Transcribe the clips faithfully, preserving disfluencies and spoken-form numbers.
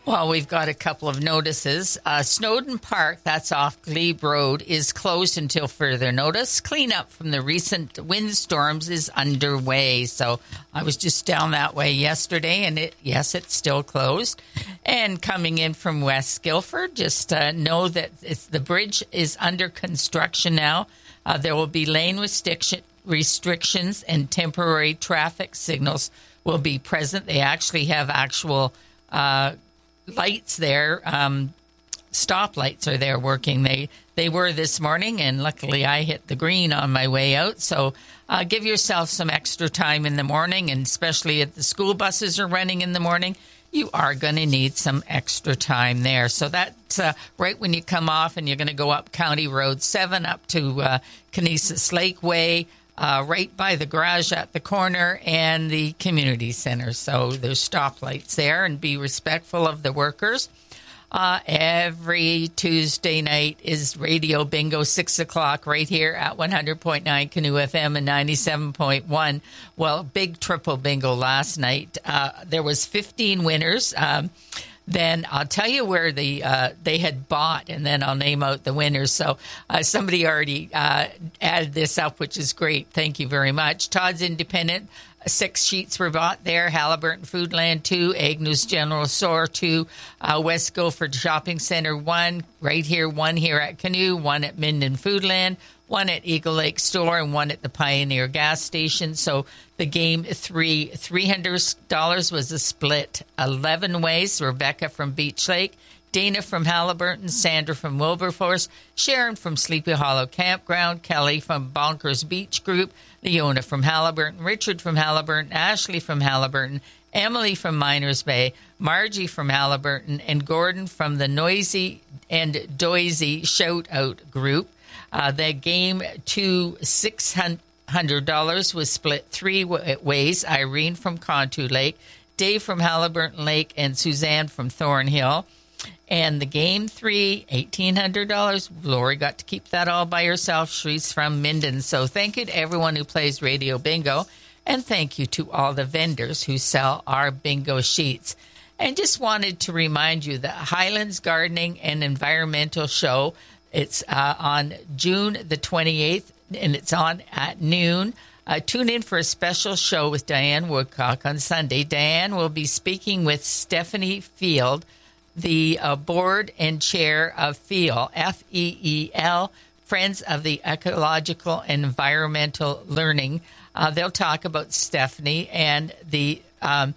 Well, we've got a couple of notices. Uh, Snowden Park, that's off Glebe Road, is closed until further notice. Cleanup from the recent windstorms is underway. So I was just down that way yesterday, and it, yes, it's still closed. And coming in from West Guilford, just uh, know that it's, the bridge is under construction now. Uh, there will be lane restriction, restrictions and temporary traffic signals will be present. They actually have actual uh lights there, um, stop lights are there working. They they were this morning, and luckily I hit the green on my way out. So uh, give yourself some extra time in the morning, and especially if the school buses are running in the morning, you are going to need some extra time there. So that's uh, right when you come off and you're going to go up County Road seven up to uh, Kinesis Lakeway, Uh, right by the garage at the corner and the community center. So there's stoplights there, and be respectful of the workers. Uh, every Tuesday night is Radio Bingo, six o'clock, right here at one hundred point nine Canoe F M and ninety-seven point one. Well, big triple bingo last night. Uh, there was fifteen winners. Um, then I'll tell you where the uh, they had bought, and then I'll name out the winners. So uh, somebody already uh, added this up, which is great. Thank you very much. Todd's Independent, six sheets were bought there. Halliburton Foodland, two. Agnews General Store, two. Uh, West Guilford Shopping Center, one. Right here, one here at Canoe, one at Minden Foodland, one at Eagle Lake Store, and one at the Pioneer Gas Station. So the game three, three hundred dollars was a split eleven ways. Rebecca from Beach Lake, Dana from Halliburton, Sandra from Wilberforce, Sharon from Sleepy Hollow Campground, Kelly from Bonkers Beach Group, Leona from Halliburton, Richard from Halliburton, Ashley from Halliburton, Emily from Miners Bay, Margie from Halliburton, and Gordon from the Noisy and Doisy Shout Out Group. Uh, the game to six hundred dollars was split three ways. Irene from Contour Lake, Dave from Halliburton Lake, and Suzanne from Thornhill. And the game three, eighteen hundred dollars. Lori got to keep that all by herself. She's from Minden. So thank you to everyone who plays Radio Bingo. And thank you to all the vendors who sell our bingo sheets. And just wanted to remind you that Highlands Gardening and Environmental Show, it's uh, on June the twenty-eighth, and it's on at noon. Uh, tune in for a special show with Diane Woodcock on Sunday. Diane will be speaking with Stephanie Field, the uh, board and chair of FEEL, F E E L, Friends of the Ecological and Environmental Learning. Uh, they'll talk about Stephanie and the um,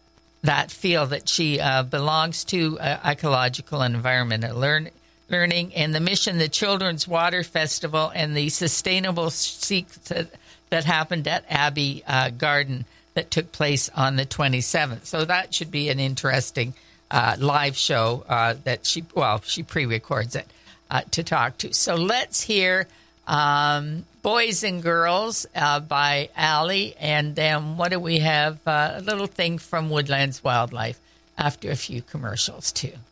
that field that she uh, belongs to, uh, ecological and environmental learning. Learning and the mission, the Children's Water Festival, and the Sustainable Seek that, that happened at Abbey uh, Garden that took place on the twenty-seventh. So that should be an interesting uh, live show uh, that she, well, she pre-records it uh, to talk to. So let's hear um, Boys and Girls uh, by Allie, and then what do we have? Uh, a little thing from Woodlands Wildlife after a few commercials, too.